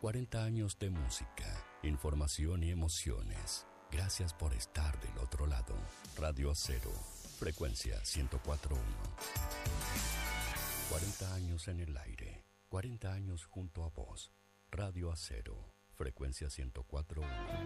40 años de música, información y emociones. Gracias por estar del otro lado. Radio Acero, frecuencia 104.1. 40 años en el aire, 40 años junto a vos. Radio Acero, frecuencia 104.1.